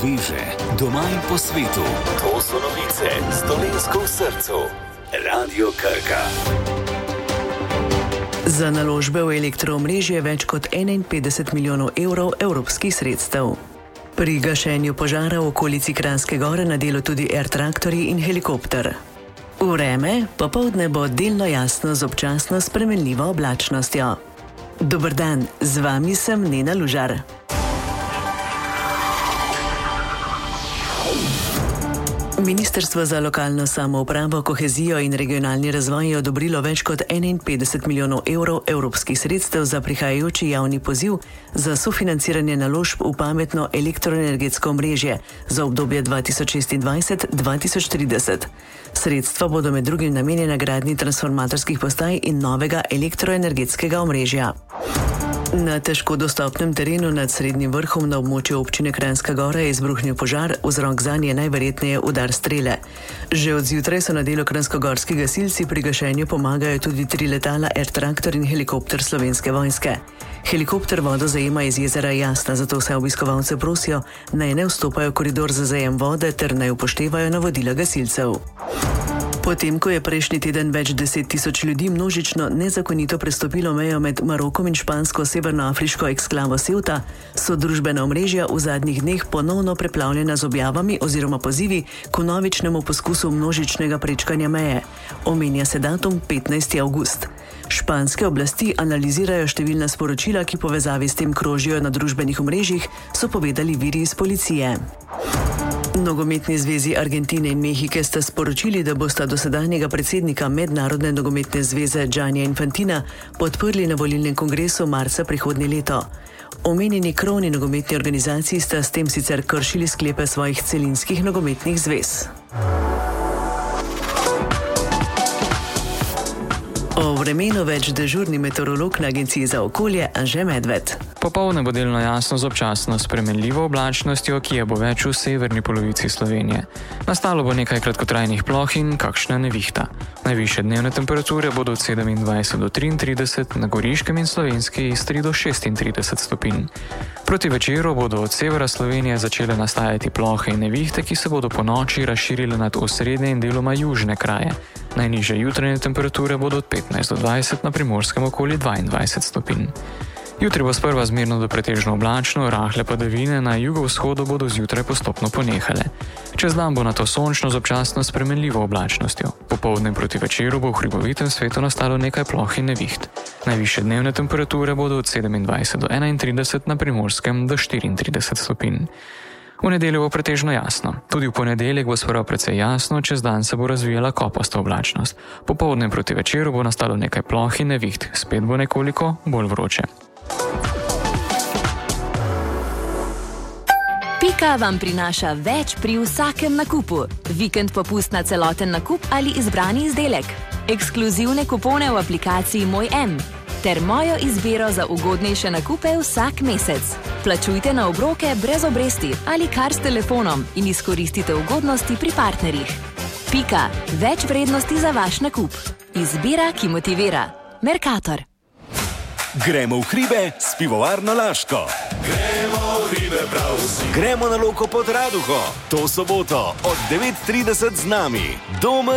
sveže, doma in po svetu. To so novice z Dolenjsko v srcu. Radio Krka. Za naložbe v elektroomrežje več kot 51 milijonov evrov evropskih sredstev. Pri gašenju požara v okolici Kranjske Gore na delu tudi air-traktorji in helikopter. Vreme popoldne bo delno jasno z občasno spremenljivo oblačnostjo. Dober dan, z vami sem Nena Lužar. Ministrstvo za lokalno samoupravo, kohezijo in regionalni razvoj je odobrilo več kot 51 milijonov evrov evropskih sredstev za prihajajoči javni poziv za sofinanciranje naložb v pametno elektroenergetsko omrežje za obdobje 2026-2030. Sredstva bodo med drugim namenjena gradnji transformatorskih postaj in novega elektroenergetskega omrežja. Na težko dostopnem terenu nad Srednjim vrhom na območju občine Kranjska Gora je izbruhnil požar, vzrok zanj je najverjetneje udar strele. Že od zjutraj so na delu kranjskogorski gasilci pri gašenju pomagajo tudi 3 letala air-traktor in helikopter Slovenske vojske. Helikopter vodo zajema iz jezera Jasna, zato vse obiskovalce prosijo, naj ne vstopajo v koridor za zajem vode ter naj upoštevajo navodila gasilcev. Potem, ko je prejšnji teden več 10 tisoč ljudi množično nezakonito prestopilo mejo med Marokom in špansko severnoafriško eksklavo Ceuta, so družbena omrežja v zadnjih dneh ponovno preplavljena z objavami oziroma pozivi k vnovičnemu poskusu množičnega prečkanja meje. Omenja se datum 15. avgust. Španske oblasti analizirajo številna sporočila, ki povezavi s tem krožijo na družbenih omrežjih, so povedali viri iz policije. Nogometni zvezi Argentine in Mehike sta sporočili, da bosta dosedanjega predsednika Mednarodne nogometne zveze Giannia Infantina podprli na volilnem kongresu marca prihodnje leto. Omenjeni krovni nogometni organizaciji sta s tem sicer kršili sklepe svojih celinskih nogometnih zvez. O vremenu več dežurni meteorolog na Agenciji za okolje Anže Medved. Popoldne bo delno jasno z občasno spremenljivo oblačnostjo, ki je bo več v severni polovici Slovenije. Nastalo bo nekaj kratkotrajnih ploh in kakšna nevihta. Najvišje dnevne temperature bodo od 27 do 33, na Goriškem in Slovenski Istri do 36 stopinj. Proti večeru bodo od severa Slovenije začele nastajati plohe in nevihte, ki se bodo po noči razširile nad osrednje in deloma južne kraje. Najnižje jutranje temperature bodo od 15 do 20, na Primorskem okoli 22 stopinj. Jutri bo sprva zmerno do pretežno oblačno, rahle padavine na jugovzhodu bodo zjutraj postopno ponehale. Čez dan bo nato sončno z občasno spremenljivo oblačnostjo. Popoldne proti večeru bo v hribovitem svetu nastalo nekaj ploh in neviht. Najvišje dnevne temperature bodo od 27 do 31, na Primorskem do 34 stopinj. V nedeljo bo pretežno jasno. Tudi v ponedeljek bo sprva precej jasno, čez dan se bo razvijala kopasta oblačnost. Popoldne proti večeru bo nastalo nekaj ploh in neviht, spet bo nekoliko bolj vroče. Pika vam prinaša več pri vsakem nakupu. Vikend popust na celoten nakup ali izbrani izdelek. Ekskluzivne kupone v aplikaciji Moj M. Ter mojo izbiro za ugodnejše nakupe vsak mesec. Plačujte na obroke brez obresti ali kar s telefonom in izkoristite ugodnosti pri partnerjih. Pika. Več vrednosti za vaš nakup. Izbira, ki motivira. Mercator. Gremo v hribe s pivovarno Laško. Gremo v hribe prav vsi. Gremo na Loko pod Raduho. To soboto od 9:30 z nami. Doma